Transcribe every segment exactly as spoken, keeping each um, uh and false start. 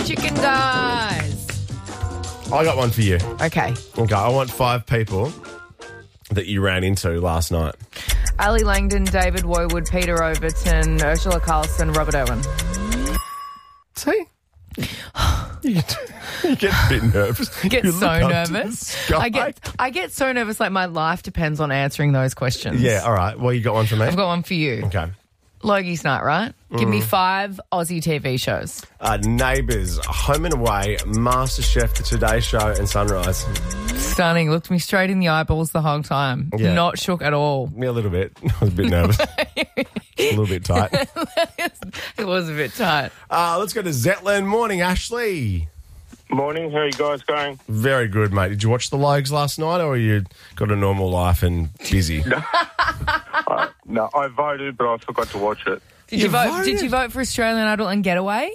chicken, guys. I got one for you. Okay. Okay, I want five people that you ran into last night. Ali Langdon, David Woywood, Peter Overton, Ursula Carlson, Robert Owen. See? You get, you get a bit nervous. I get You so look up to the nervous. sky. I get I get so nervous like my life depends on answering those questions. Yeah, all right. Well, you got one for me? I've got one for you. Okay. Logie's Night, right? Give me five Aussie T V shows. Uh, Neighbours, Home and Away, MasterChef, The Today Show, and Sunrise. Stunning. Looked me straight in the eyeballs the whole time. Yeah. Not shook at all. Me a little bit. I was a bit nervous. a little bit tight. It was a bit tight. Uh, let's go to Zetland. Morning, Ashley. Morning, how are you guys going? Very good, mate. Did you watch the Logs last night, or you got a normal life and busy? uh, no, I voted, but I forgot to watch it. Did you, You vote? voted? Did you vote for Australian Idol and Getaway?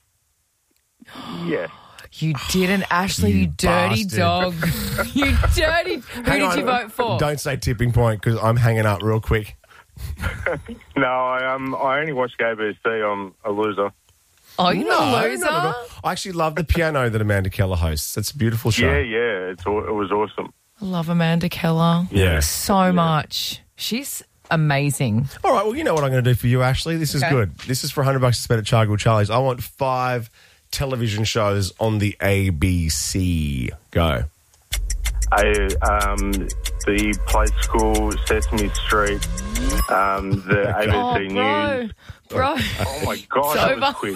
Yeah. You didn't, Ashley. You, You dirty bastard. dog. You dirty. Who Hang did on. you vote for? Don't say tipping point because I'm hanging up real quick. No, I um, I only watched A B C. I'm a loser. Oh, you're not a loser. not at all. I actually love the piano that Amanda Keller hosts. It's a beautiful show. Yeah, yeah, it's aw- it was awesome. I love Amanda Keller. Yeah. So much. She's amazing. All right, well, you know what I'm going to do for you, Ashley. This is Okay. good. This is for one hundred bucks to spend at Chargewell Charlie's. I want five television shows on the A B C. Go. I, um, the Play School, Sesame Street, um, the A B C Oh, bro. News. Bro. Oh my God, It's that was over. quick.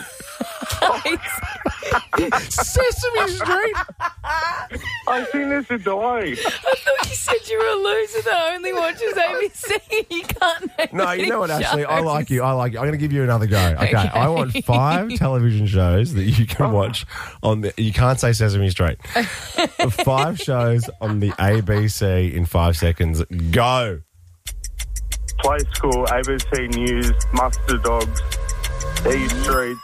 Sesame Street. I've seen this in Hawaii. I thought you said you were a loser that only watches A B C. You can't name No, you know what, any Ashley? I shows. like you. I like you. I'm going to give you another go. Okay. Okay. I want five television shows that you can watch on the. You can't say Sesame Street. Five shows on the A B C in five seconds. Go. Play School, A B C News, Mustard Dogs, E Street.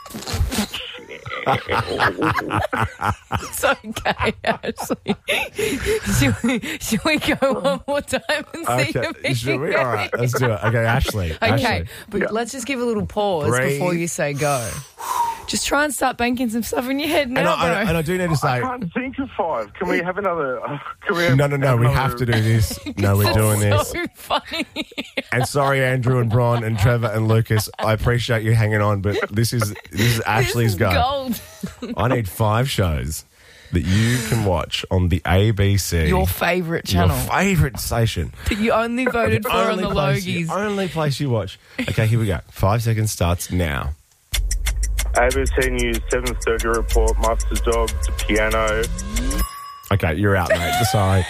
It's okay, Ashley. should, we, should we go one more time and see if Okay. we Should can we? get All right. it? Let's do it. Okay, Ashley. Okay, Ashley. but Yeah. let's just give a little pause Breathe. before you say go. Just try and start banking some stuff in your head And now, I, bro. and I do need to I say. can't think of five. Can we have another? Uh, can we have, No, no, no. have We another- have to do this. No, we're doing this. so funny. And sorry, Andrew and Bron and Trevor and Lucas. I appreciate you hanging on, but this is this is Ashley's This is go. gold. I need five shows that you can watch on the A B C. Your favourite Your channel favourite station. that you only voted for on the place you, Logies. only place you watch. Okay, here we go. Five seconds starts now. A B C News, seven thirty report, Mustard Dogs, Piano. Okay, you're out, mate. Sorry.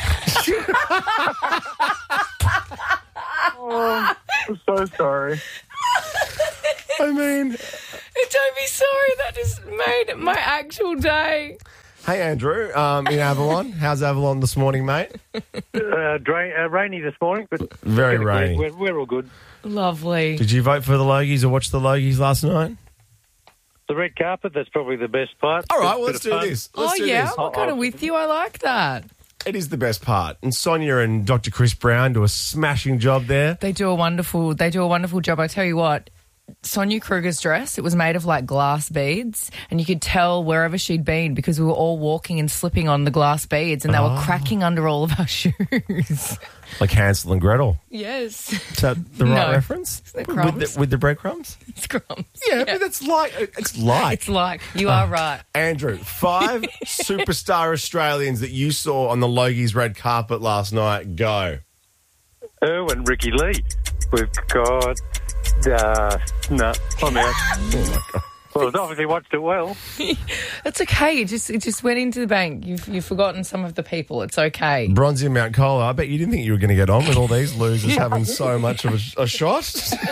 Oh, I'm so sorry. I mean, Don't be sorry. That just made my actual day. hey, Andrew, um, in Avalon. How's Avalon this morning, mate? Uh, dra- uh, rainy this morning, but Very we're, rainy. We're, we're all good. Lovely. Did you vote for the Logies or watch the Logies last night? The red carpet, that's probably the best part. All right, Bit- well, bit let's of do fun. this. Let's oh, do yeah. this. I'm kind of with you. I like that. It is the best part. And Sonia and Doctor Chris Brown do a smashing job there. They do a wonderful. They do a wonderful job. I tell you what, Sonia Kruger's dress. It was made of like glass beads, and you could tell wherever she'd been because we were all walking and slipping on the glass beads, and they were cracking under all of our shoes. Like Hansel and Gretel. Yes, Is that the right No. reference? Isn't it with, crumbs? the, with the breadcrumbs? it's crumbs. Yeah, but that's like, it's like. It's like you are right. Andrew, five superstar Australians that you saw on the Logies red carpet last night. Go. Erwin, Ricky Lee. We've got... Uh, no, I'm out. Oh, my God. Well, it's obviously watched it well. It's okay. It just it just went into the bank. You've you've forgotten some of the people. It's okay. Bronzy and Mount Cola. I bet you didn't think you were going to get on with all these losers having so much of a, a shot.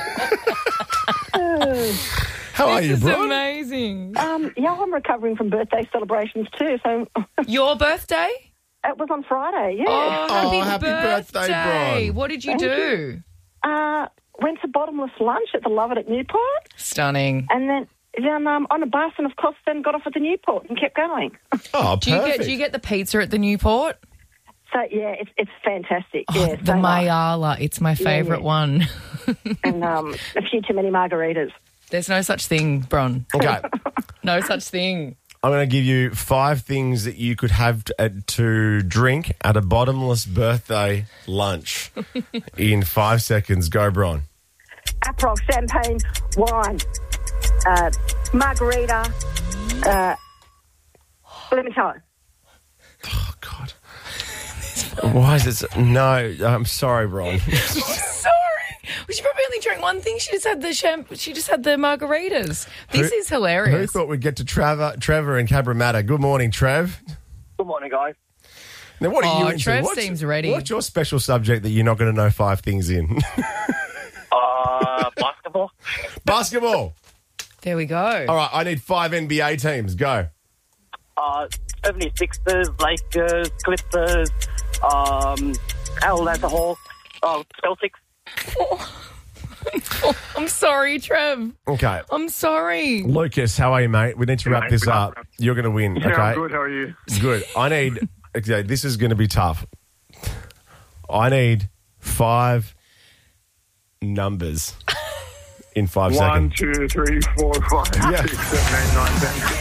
How are you, This is Bron? amazing. Um, yeah, I'm recovering from birthday celebrations too, so Your birthday? it was on Friday, yeah. Oh, happy, Oh, happy birthday, Bron. What did you Thank do? Uh, went to bottomless lunch at the Love It at Newport, Stunning. and then then um, on a bus, and of course then got off at the Newport and kept going. Oh, Do you perfect. get do you get the pizza at the Newport? So yeah, it's it's fantastic. Oh, yeah, the so nice. Mayala. It's my favourite yeah. one. and um, a few too many margaritas. There's no such thing, Bron. Okay. No such thing. I'm going to give you five things that you could have to, uh, to drink at a bottomless birthday lunch in five seconds. Go, Bron. Aperol, champagne, wine, uh, margarita, uh, limoncello. Oh, God. Why is this? No, I'm sorry, Bron. Sorry. Well, she probably only drank one thing. She just had the champ- She just had the margaritas. This Who- is hilarious. Who thought we'd get to Trevor, Trevor and Cabramatta? Good morning, Trev. Good morning, guys. Now, what are Oh, you into? Trev What's- seems ready. What's your special subject that you're not going to know five things in? Uh, basketball. Basketball. There we go. All right, I need five N B A teams. Go. Uh, seventy-sixers, Lakers, Clippers, um, Atlanta Hawks, uh, Celtics. I'm sorry, Trev. Okay. I'm sorry. Lucas, how are you, mate? We need to wrap mate. this Good up. afternoon. You're going to win, Yeah, okay? I'm good. How are you? Good. I need... Okay, this is going to be tough. I need five numbers in five One, seconds. two, three, four, five, Yeah. six, seven, eight, nine,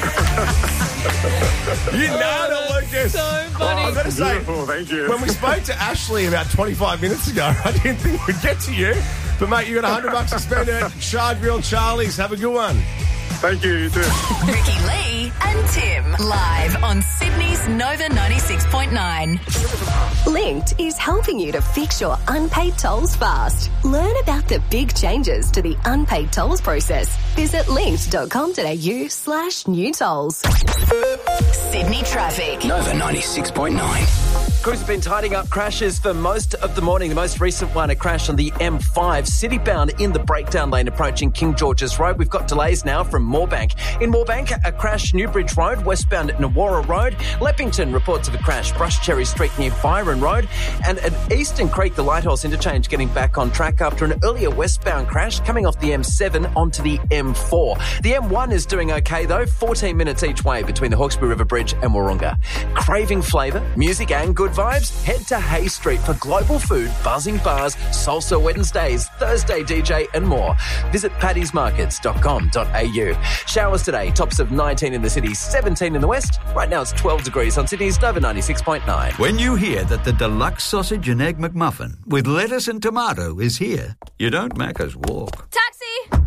ten. You nailed it, Lucas. So funny. I've got to say, Beautiful, thank you. when we spoke to Ashley about twenty-five minutes ago, I didn't think we'd get to you. But, mate, you got one hundred bucks to spend at Shardville Charlie's. Have a good one. Thank you, you too. Ricky Lee and Tim. Live on Sydney's Nova ninety-six point nine. Linked is helping you to fix your unpaid tolls fast. Learn about the big changes to the unpaid tolls process. Visit linked.com.au slash new tolls. Sydney traffic. Nova ninety-six point nine. Crews have been tidying up crashes for most of the morning. The most recent one, a crash on the M five, citybound in the breakdown lane approaching King George's Road. We've got delays now from Moorebank. In Moorebank, a crash Newbridge Road, westbound at Nawara Road. Leppington reports of a crash, Brushcherry Street near Byron Road. And at Eastern Creek, the Lighthorse interchange getting back on track after an earlier westbound crash coming off the M seven onto the M four. The M one is doing okay though, fourteen minutes each way between the Hawkesbury River Bridge and Wahroonga. Craving flavour, music and good vibes? Head to Hay Street for global food, buzzing bars, salsa Wednesdays, Thursday D J and more. Visit paddies markets dot com dot a u. Showers today, tops of nineteen in the city, seventeen in the west. Right now it's twelve degrees on Sydney's Nova ninety-six point nine. When you hear that the deluxe sausage and egg McMuffin with lettuce and tomato is here, you don't Macca's walk. Taxi!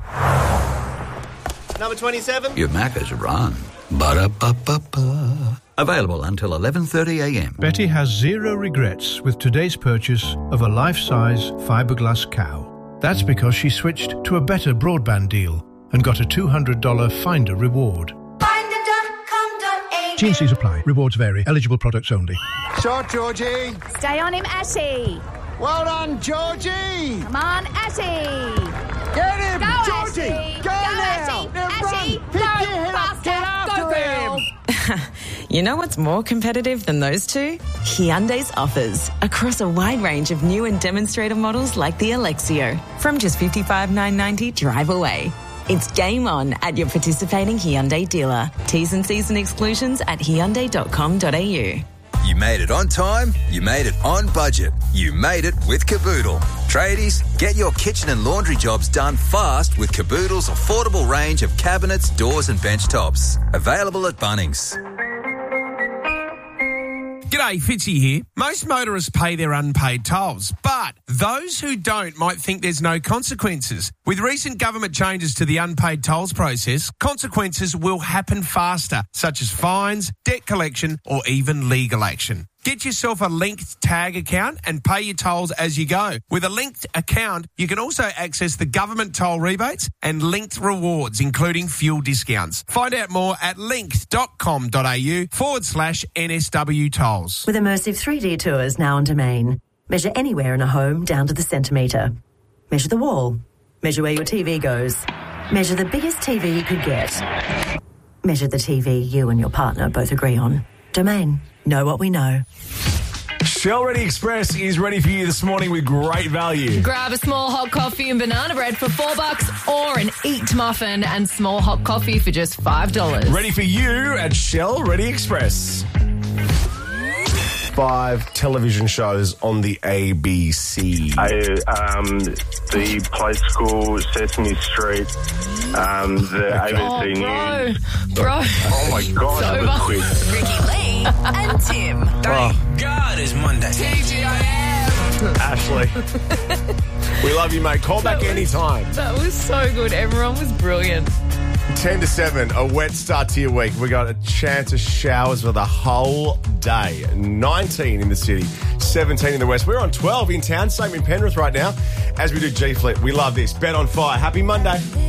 Number twenty-seven. You Macca's run. Ba-da-ba-ba-ba. Available until eleven thirty a m. Betty has zero regrets with today's purchase of a life-size fiberglass cow. That's because she switched to a better broadband deal and got a two hundred dollars Finder reward. Finder dot com dot a u. T and C's apply. Rewards vary. Eligible products only. Shot, Georgie. Stay on him, Ashy. Well done, Georgie. Come on, Ashy. Get him, Go, Georgie. Ashy. Go, Go, now. Ashy. Now Ashy. run. Pick Go, your head up. faster. Get after Go, him. girl. You know what's more competitive than those two? Hyundai's offers across a wide range of new and demonstrator models like the Alexio from just fifty-five thousand nine hundred ninety dollars drive away. It's game on at your participating Hyundai dealer. T's and C's and exclusions at hyundai dot com dot a u. You made it on time, you made it on budget, you made it with Caboodle. Tradies, get your kitchen and laundry jobs done fast with Caboodle's affordable range of cabinets, doors and bench tops. Available at Bunnings. G'day, Fitzy here. Most motorists pay their unpaid tolls, but those who don't might think there's no consequences. With recent government changes to the unpaid tolls process, consequences will happen faster, such as fines, debt collection, or even legal action. Get yourself a linked tag account and pay your tolls as you go. With a linked account, you can also access the government toll rebates and linked rewards, including fuel discounts. Find out more at linked.com.au forward slash NSW tolls. With immersive three D tours now on Domain. Measure anywhere in a home down to the centimetre. Measure the wall. Measure where your T V goes. Measure the biggest T V you could get. Measure the T V you and your partner both agree on. Domain. Know what we know. Shell Ready Express is ready for you this morning with great value. Grab a small hot coffee and banana bread for four bucks or an Eat muffin and small hot coffee for just five dollars. Ready for you at Shell Ready Express. five television shows on the A B C. I, um, the Play School, Sesame Street, um, the A B C Oh, bro. News. Bro. Oh, my God, that was Sober. quick. Ricky Lee and Tim. Oh, God, it's Monday. T G I M. Ashley. We love you, mate. Call back That was- anytime. That was so good. Everyone was brilliant. ten to seven, a wet start to your week. We got a chance of showers for the whole day. nineteen in the city, seventeen in the west. We're on twelve in town, same in Penrith right now. As we do G Flip, we love this. Bet on Fire. Happy Monday.